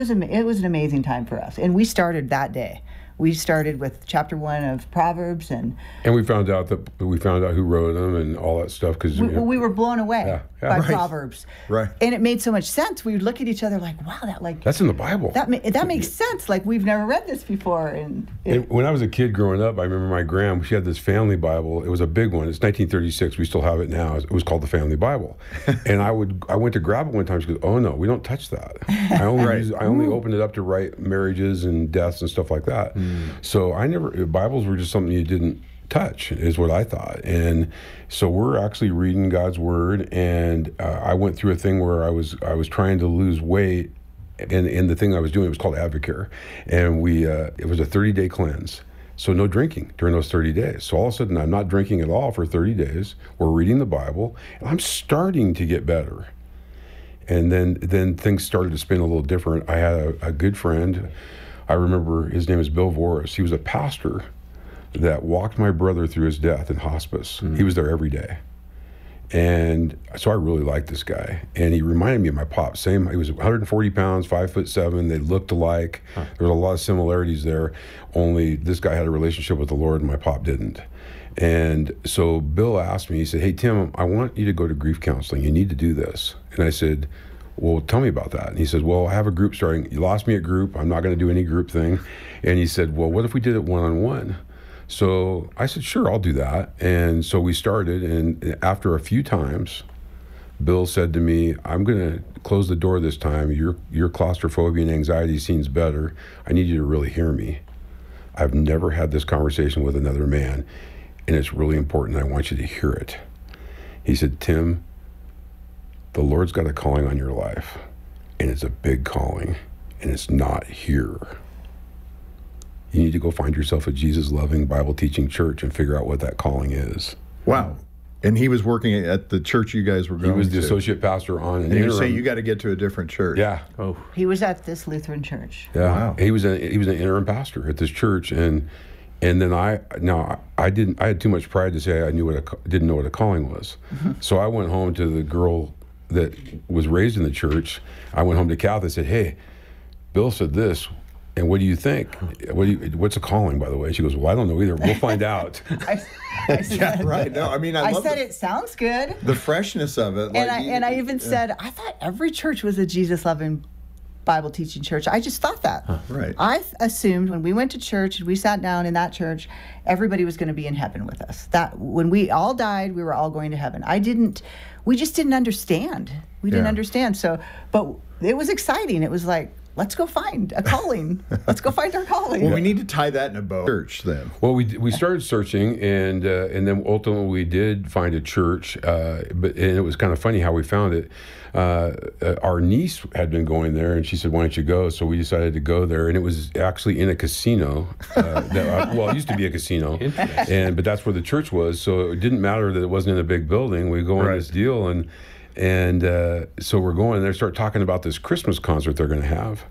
It was an amazing time for us, and we started that day. We started with chapter 1 of Proverbs, and we found out who wrote them and all that stuff because we were blown away by Proverbs. Right. And it made so much sense. We would look at each other like, wow, that's in the Bible. That makes sense. Like, we've never read this before. And when I was a kid growing up, I remember my grandma, she had this family Bible. It was a big one. It's 1936. We still have it now. It was called the Family Bible. And I went to grab it one time. She goes, "Oh no, we don't touch that. I only opened it up to write marriages and deaths and stuff like that." So Bibles were just something you didn't touch, is what I thought. And so we're actually reading God's Word, and I went through a thing where I was trying to lose weight, and the thing I was doing, it was called Advocare, and it was a 30-day cleanse. So no drinking during those 30 days. So all of a sudden, I'm not drinking at all for 30 days. We're reading the Bible, and I'm starting to get better. And then things started to spin a little different. I had a good friend. I remember his name is Bill Voris. He was a pastor that walked my brother through his death in hospice. He was there every day. And so I really liked this guy. And he reminded me of my pop. He was 140 pounds, 5'7". They looked alike. There was a lot of similarities there. Only this guy had a relationship with the Lord and my pop didn't. And so Bill asked me, he said, "Hey, Tim, I want you to go to grief counseling. You need to do this." And I said, "Well, tell me about that." And he says, "Well, I have a group starting. You lost me at group. I'm not going to do any group thing." And he said, "Well, what if we did it one-on-one?" So I said, "Sure, I'll do that." And so we started, and after a few times, Bill said to me, "I'm going to close the door this time. Your claustrophobia and anxiety seems better. I need you to really hear me. I've never had this conversation with another man, and it's really important. I want you to hear it." He said, "Tim, the Lord's got a calling on your life, and it's a big calling, and it's not here. You need to go find yourself a Jesus-loving, Bible-teaching church and figure out what that calling is." Wow. And he was working at the church you guys were going to. He was the associate pastor on an interim. And you say interim. you got to get to a different church. Yeah. Oh. He was at this Lutheran church. Yeah. Wow. He was an interim pastor at this church, and then I had too much pride to say I didn't know what a calling was. So I went home to the girl that was raised in the church. I went home to Kathy and said, "Hey, Bill said this, and what do you think? What's a calling, by the way?" She goes, "Well, I don't know either. We'll find out." I said, Yeah, right. No, I mean, I love it sounds good. the freshness of it. And I even said, I thought every church was a Jesus-loving, Bible-teaching church. I just thought that. Right. I assumed when we went to church and we sat down in that church, everybody was going to be in heaven with us. That when we all died, we were all going to heaven. We just didn't understand. We didn't understand. So, but it was exciting. It was like, let's go find a calling. Let's go find our calling. Well, we need to tie that in a bow. Church then. Well, we started searching, and then ultimately we did find a church. And it was kind of funny how we found it. Our niece had been going there, and she said, "Why don't you go?" So we decided to go there, and it was actually in a casino. It used to be a casino, but that's where the church was. So it didn't matter that it wasn't in a big building. We go on this deal, and so we're going there, start talking about this Christmas concert they're going to have.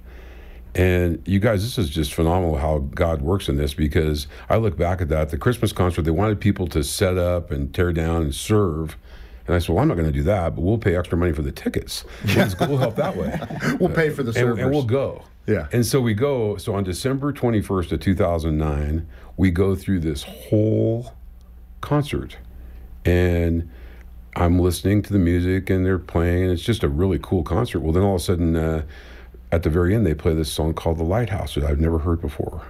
And you guys, this is just phenomenal how God works in this, because I look back at that, the Christmas concert, they wanted people to set up and tear down and serve. And I said, "Well, I'm not going to do that, but we'll pay extra money for the tickets. We'll help that way. We'll pay for the servers. And we'll go." Yeah. And so we go. So on December 21st of 2009, we go through this whole concert. And I'm listening to the music, and they're playing, and it's just a really cool concert. Well, then all of a sudden, at the very end, they play this song called The Lighthouse that I've never heard before.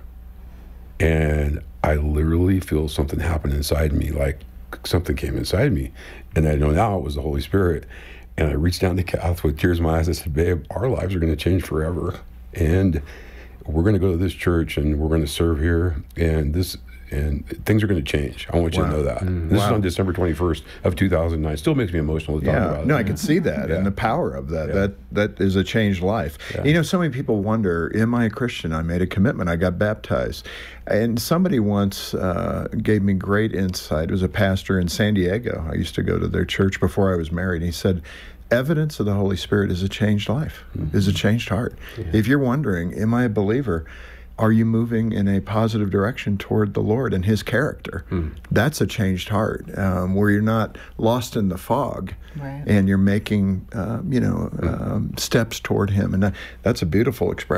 And I literally feel something happen inside me, like something came inside me. And I know now it was the Holy Spirit. And I reached down to Kath with tears in my eyes. I said, "Babe, our lives are going to change forever. And we're going to go to this church, and we're going to serve here. And things are going to change. I want you to know that." This is on December 21st of 2009. Still makes me emotional to talk about it. No, I can see that and the power of that. Yeah. That is a changed life. Yeah. You know, so many people wonder, am I a Christian? I made a commitment. I got baptized. And somebody once gave me great insight. It was a pastor in San Diego. I used to go to their church before I was married. He said, evidence of the Holy Spirit is a changed life, is a changed heart. Yeah. If you're wondering, am I a believer? are you moving in a positive direction toward the Lord and His character? That's a changed heart, where you're not lost in the fog, Right. and you're making, steps toward Him. And that's a beautiful expression.